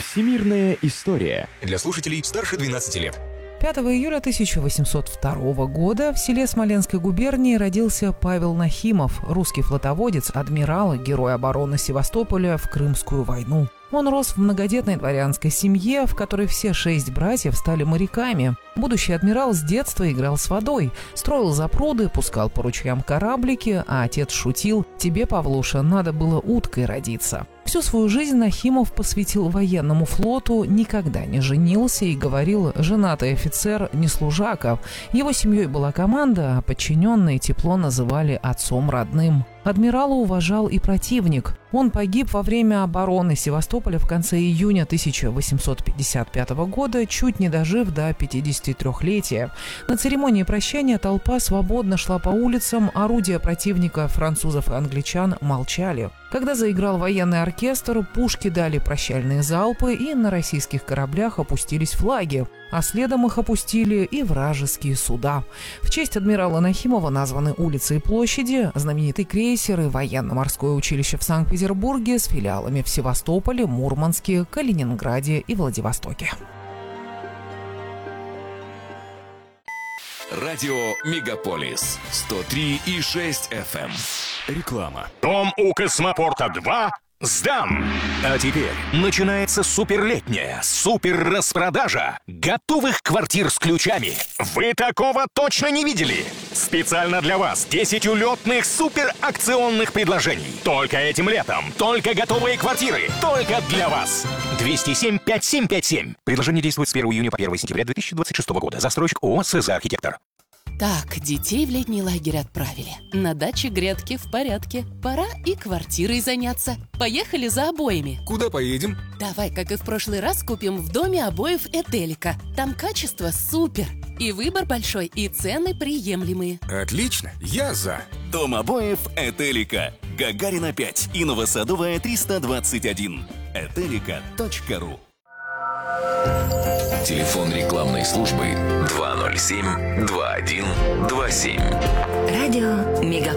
Всемирная история. Для слушателей старше 12 лет. 5 июля 1802 года в селе Смоленской губернии родился Павел Нахимов, русский флотоводец, адмирал, герой обороны Севастополя в Крымскую войну. Он рос в многодетной дворянской семье, в которой все 6 братьев стали моряками. Будущий адмирал с детства играл с водой, строил запруды, пускал по ручьям кораблики, а отец шутил: «Тебе, Павлуша, надо было уткой родиться». Всю свою жизнь Нахимов посвятил военному флоту, никогда не женился и говорил: «Женатый офицер не служака». Его семьей была команда, а подчиненные тепло называли отцом родным. Адмирала уважал и противник. Он погиб во время обороны Севастополя в конце июня 1855 года, чуть не дожив до 53-летия. На церемонии прощания толпа свободно шла по улицам, орудия противника, французов и англичан, молчали. Когда заиграл военный оркестр, пушки дали прощальные залпы, и на российских кораблях опустились флаги, а следом их опустили и вражеские суда. В честь адмирала Нахимова названы улицы и площади, знаменитый крейсер и военно-морское училище в Санкт-Петербурге с филиалами в Севастополе, Мурманске, Калининграде и Владивостоке. Радио Мегаполис 103,6 FM. Реклама. Дом у Космопорта-2 сдан! А теперь начинается суперлетняя супер-распродажа готовых квартир с ключами. Вы такого точно не видели? Специально для вас 10 улетных супер-акционных предложений. Только этим летом. Только готовые квартиры. Только для вас. 207-5757. Предложение действует с 1 июня по 1 сентября 2026 года. Застройщик ООО «СЗ Архитектор». Так, детей в летний лагерь отправили. На даче грядки в порядке. Пора и квартирой заняться. Поехали за обоями. Куда поедем? Давай, как и в прошлый раз, купим в доме обоев Этелика. Там качество супер. И выбор большой, и цены приемлемые. Отлично, я за. Дом обоев Этелика. Гагарина 5 и Новосадовая 321. Этелика.ру. Телефон рекламной службы 207-2127. Радио Мегаполис.